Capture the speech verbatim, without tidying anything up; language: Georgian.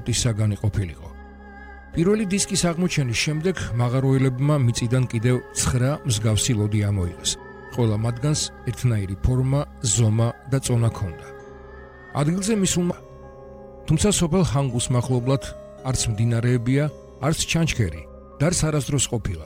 ნოტისაგანი ყოფილიყო. პირველი დისკის აღმოჩენის შემდეგ მაღაროელებმა მიწიდან კიდევ ცხრა მსგავსი ლოდი ამოიღეს. ყველა მათგანს ერთნაირი ფორმა, ზომა და წონა ჰქონდა. ადგილზე მისულმა, თუმცა სოფელ ჰანგუს მახლობლად არც მდინარეებია, არც ჩანჩქერი, და არც არასდროს ყოფილა.